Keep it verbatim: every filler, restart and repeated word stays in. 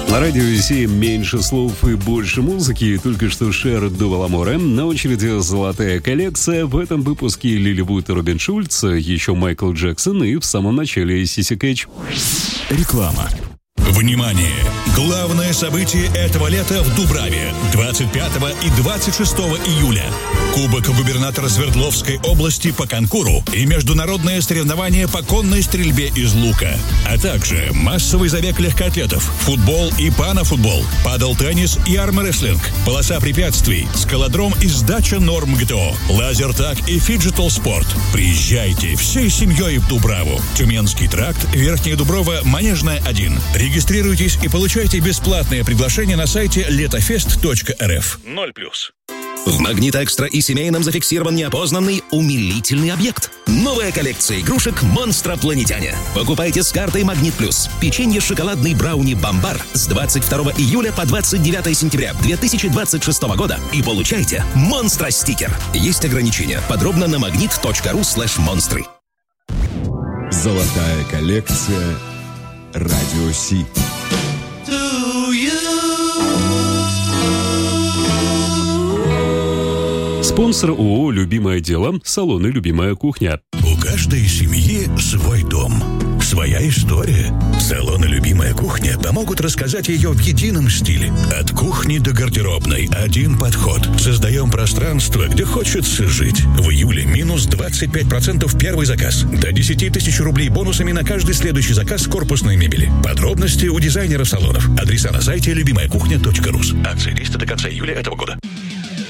На радио семь меньше слов и больше музыки. Только что Шер Дуваламоре. На очереди золотая коллекция. В этом выпуске Лили Вуд и Робин Шульц, еще Майкл Джексон и в самом начале Сиси Кэтч. Реклама. Внимание! Главное событие этого лета в Дубраве. двадцать пятого и двадцать шестого июля. Кубок губернатора Свердловской области по конкуру и международное соревнование по конной стрельбе из лука. А также массовый забег легкоатлетов, футбол и панофутбол, падл-теннис и армрестлинг, полоса препятствий, скалодром и сдача норм ГТО, лазертаг и фиджитал спорт. Приезжайте всей семьей в Дубраву. Тюменский тракт, Верхняя Дуброва, Манежная один. Регистрируйтесь и получайте бесплатное приглашение на сайте летофест точка эр эф. ноль плюс. В «Магнит Экстра» и семейном зафиксирован неопознанный умилительный объект. Новая коллекция игрушек «Монстропланетяне». Покупайте с картой «Магнит Плюс». Печенье шоколадный брауни «Бомбар» с двадцать второго июля по двадцать девятое сентября две тысячи двадцать шестого года и получайте «Монстро-стикер». Есть ограничения. Подробно на магнит точка ру слэш монстры. Золотая коллекция «Радио Си». Спонсор ООО «Любимое дело», салоны «Любимая кухня». У каждой семьи свой дом, своя история. Салоны «Любимая кухня» помогут рассказать ее в едином стиле. От кухни до гардеробной один подход. Создаем пространство, где хочется жить. В июле минус двадцать пять процентов первый заказ. До десять тысяч рублей бонусами на каждый следующий заказ корпусной мебели. Подробности у дизайнеров салонов. Адреса на сайте любимая кухня точка ру. Акция действует до конца июля этого года.